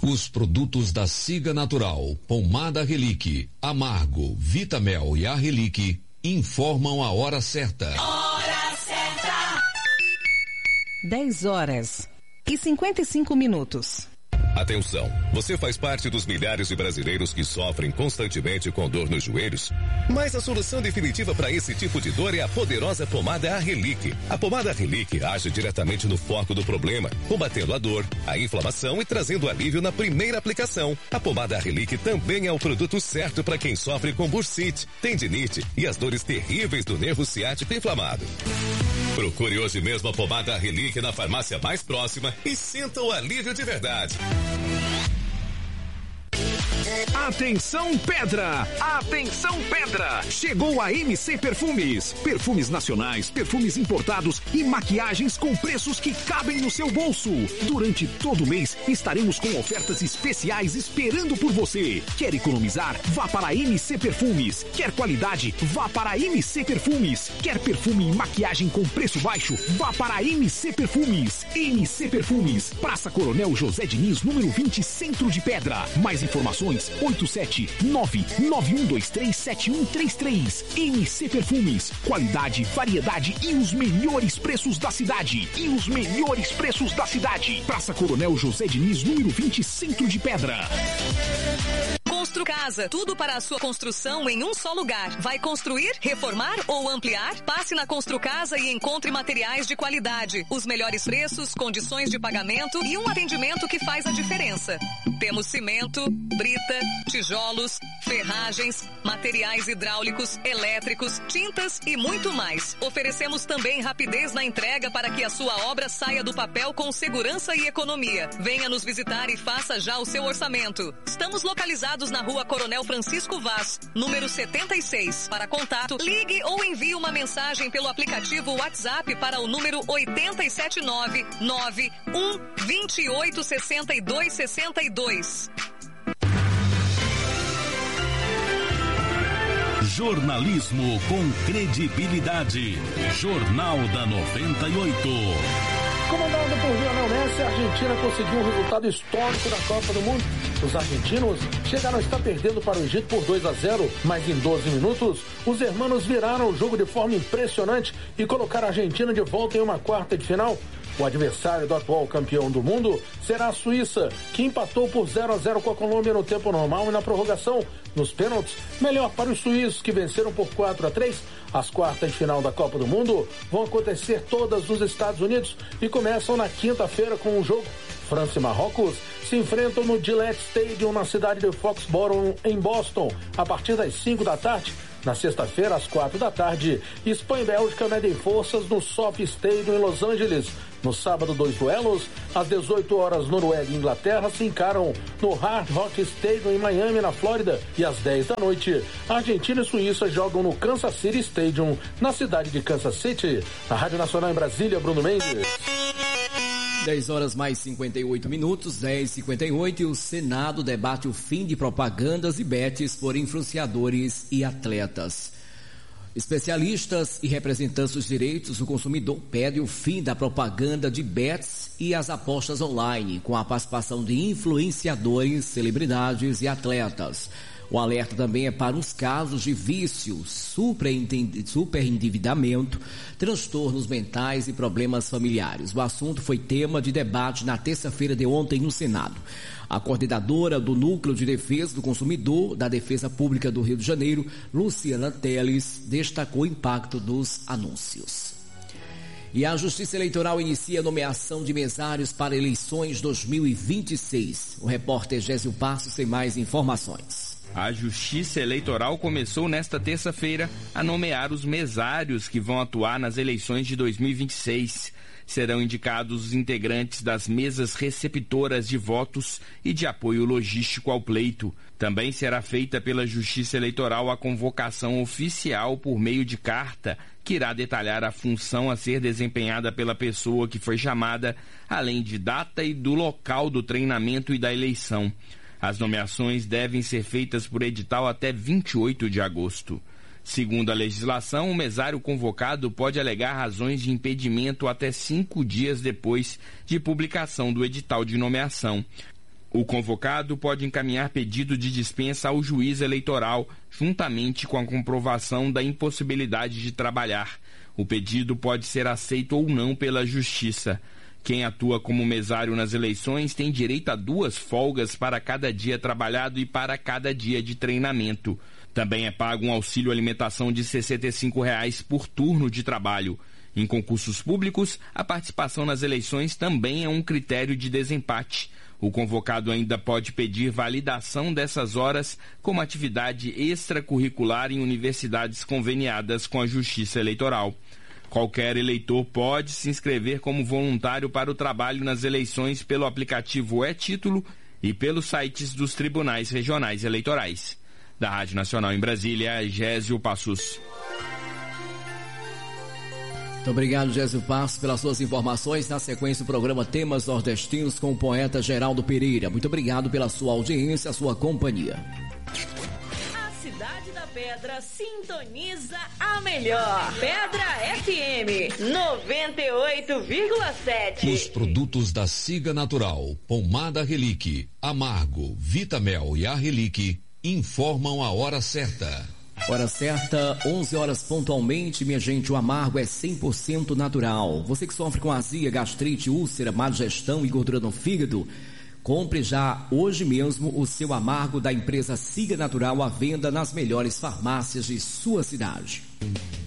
Os produtos da Siga Natural, Pomada Relique, Amargo, Vitamel e a Relique informam a hora certa. Hora certa. 10h55. Atenção, você faz parte dos milhares de brasileiros que sofrem constantemente com dor nos joelhos? Mas a solução definitiva para esse tipo de dor é a poderosa pomada Relique. A pomada Relique age diretamente no foco do problema, combatendo a dor, a inflamação e trazendo alívio na primeira aplicação. A pomada Relique também é o produto certo para quem sofre com bursite, tendinite e as dores terríveis do nervo ciático inflamado. Procure hoje mesmo a pomada Relique na farmácia mais próxima e sinta o alívio de verdade. Atenção Pedra! Atenção Pedra! Chegou a MC Perfumes. Perfumes nacionais, perfumes importados e maquiagens com preços que cabem no seu bolso. Durante todo o mês estaremos com ofertas especiais esperando por você. Quer economizar? Vá para a MC Perfumes. Quer qualidade? Vá para a MC Perfumes. Quer perfume e maquiagem com preço baixo? Vá para a MC Perfumes. MC Perfumes, Praça Coronel José Diniz, número 20, Centro de Pedra. Mais informações 879-9123-7133. MC Perfumes, qualidade, variedade e os melhores preços da cidade. Praça Coronel José Diniz, número 20, Centro de Pedra. Construcasa, tudo para a sua construção em um só lugar. Vai construir, reformar ou ampliar? Passe na Construcasa e encontre materiais de qualidade, os melhores preços, condições de pagamento e um atendimento que faz a diferença. Temos cimento, brita, tijolos, ferragens, materiais hidráulicos, elétricos, tintas e muito mais. Oferecemos também rapidez na entrega para que a sua obra saia do papel com segurança e economia. Venha nos visitar e faça já o seu orçamento. Estamos localizados na Rua Coronel Francisco Vaz, número 76. Para contato, ligue ou envie uma mensagem pelo aplicativo WhatsApp para o número 879-9128-6262. Jornalismo com credibilidade. Jornal da 98. Comandado por Lionel Messi, a Argentina conseguiu um resultado histórico na Copa do Mundo. Os argentinos chegaram a estar perdendo para o Egito por 2-0, mas em 12 minutos, os hermanos viraram o jogo de forma impressionante e colocaram a Argentina de volta em uma quarta de final. O adversário do atual campeão do mundo será a Suíça, que empatou por 0-0 com a Colômbia no tempo normal e na prorrogação. Nos pênaltis, melhor para os suíços, que venceram por 4-3. As quartas de final da Copa do Mundo vão acontecer todas nos Estados Unidos e começam na quinta-feira com um jogo. França e Marrocos se enfrentam no Gillette Stadium, na cidade de Foxborough, em Boston, a partir das 5 da tarde. Na sexta-feira, às 4 da tarde, Espanha e Bélgica medem forças no SoFi Stadium, em Los Angeles. No sábado, 2 duelos. Às 18 horas, Noruega e Inglaterra se encaram no Hard Rock Stadium, em Miami, na Flórida. E às 10 da noite, Argentina e Suíça jogam no Kansas City Stadium, na cidade de Kansas City. Na Rádio Nacional em Brasília, Bruno Mendes. 10h58, 10h58, e o Senado debate o fim de propagandas e betes por influenciadores e atletas. Especialistas e representantes dos direitos do consumidor pedem o fim da propaganda de bets e as apostas online, com a participação de influenciadores, celebridades e atletas. O alerta também é para os casos de vício, superendividamento, transtornos mentais e problemas familiares. O assunto foi tema de debate na terça-feira de ontem no Senado. A coordenadora do Núcleo de Defesa do Consumidor da Defesa Pública do Rio de Janeiro, Luciana Teles, destacou o impacto dos anúncios. E a Justiça Eleitoral inicia a nomeação de mesários para eleições 2026. O repórter Gésio Passos tem mais informações. A Justiça Eleitoral começou nesta terça-feira a nomear os mesários que vão atuar nas eleições de 2026. Serão indicados os integrantes das mesas receptoras de votos e de apoio logístico ao pleito. Também será feita pela Justiça Eleitoral a convocação oficial por meio de carta, que irá detalhar a função a ser desempenhada pela pessoa que foi chamada, além de data e do local do treinamento e da eleição. As nomeações devem ser feitas por edital até 28 de agosto. Segundo a legislação, o mesário convocado pode alegar razões de impedimento até 5 dias depois de publicação do edital de nomeação. O convocado pode encaminhar pedido de dispensa ao juiz eleitoral, juntamente com a comprovação da impossibilidade de trabalhar. O pedido pode ser aceito ou não pela Justiça. Quem atua como mesário nas eleições tem direito a 2 folgas para cada dia trabalhado e para cada dia de treinamento. Também é pago um auxílio alimentação de R$ 65 por turno de trabalho. Em concursos públicos, a participação nas eleições também é um critério de desempate. O convocado ainda pode pedir validação dessas horas como atividade extracurricular em universidades conveniadas com a Justiça Eleitoral. Qualquer eleitor pode se inscrever como voluntário para o trabalho nas eleições pelo aplicativo E-Título e pelos sites dos tribunais regionais eleitorais. Da Rádio Nacional em Brasília, Gésio Passos. Muito obrigado, Gésio Passos, pelas suas informações. Na sequência, o programa Temas Nordestinos com o poeta Geraldo Pereira. Muito obrigado pela sua audiência, a sua companhia. A Cidade da Pedra sintoniza a melhor. Pedra FM 98,7. Os produtos da Siga Natural, Pomada Relique, Amargo, Vitamel e Arrelique informam a hora certa. Hora certa, 11 horas pontualmente, minha gente. O Amargo é 100% natural. Você que sofre com azia, gastrite, úlcera, má digestão e gordura no fígado, compre já hoje mesmo o seu Amargo da empresa Siga Natural à venda nas melhores farmácias de sua cidade.